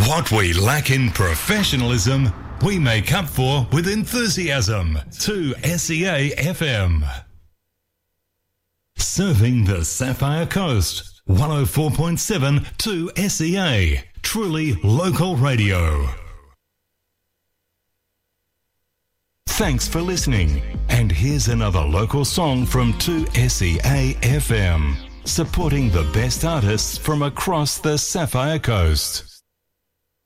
What we lack in professionalism, we make up for with enthusiasm. 2SEA FM. Serving the Sapphire Coast. 104.7 2SEA. Truly local radio. Thanks for listening. And here's another local song from 2SEA FM. Supporting the best artists from across the Sapphire Coast.